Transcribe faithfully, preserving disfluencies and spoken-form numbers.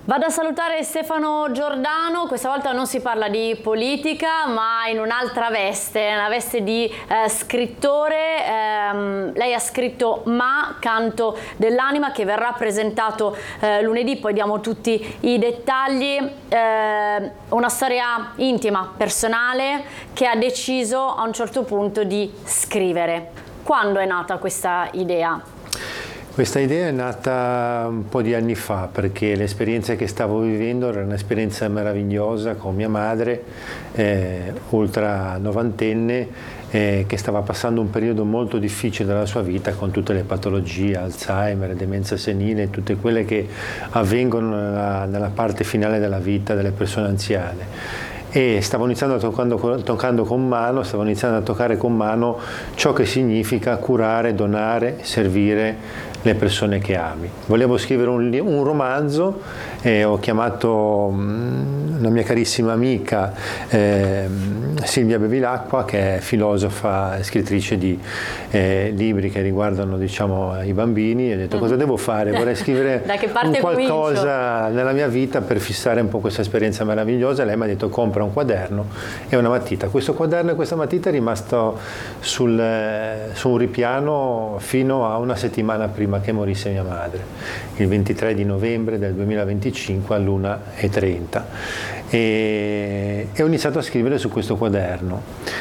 Vado a salutare Stefano Giordano, questa volta non si parla di politica ma in un'altra veste, una veste di eh, scrittore. Eh, lei ha scritto Ma, canto dell'anima, che verrà presentato eh, lunedì, poi diamo tutti i dettagli. Eh, una storia intima, personale, che ha deciso a un certo punto di scrivere. Quando è nata questa idea? Questa idea è nata un po' di anni fa, perché l'esperienza che stavo vivendo era un'esperienza meravigliosa con mia madre, eh, ultra novantenne, eh, che stava passando un periodo molto difficile della sua vita con tutte le patologie, Alzheimer, demenza senile, tutte quelle che avvengono nella, nella parte finale della vita delle persone anziane. E stavo iniziando a toccando, toccando con mano, stavo iniziando a toccare con mano ciò che significa curare, donare, servire le persone che ami. Volevo scrivere un, un romanzo e ho chiamato um, una mia carissima amica eh, Silvia Bevilacqua, che è filosofa e scrittrice di eh, libri che riguardano, diciamo, i bambini, e ho detto cosa devo fare? Vorrei scrivere un qualcosa comincio? nella mia vita per fissare un po' questa esperienza meravigliosa. E lei mi ha detto compra un quaderno e una matita. Questo quaderno e questa matita è rimasto sul, eh, su un ripiano fino a una settimana prima che morisse mia madre, il ventitré di novembre del duemilaventicinque all'una e trenta, e, e ho iniziato a scrivere su questo quaderno.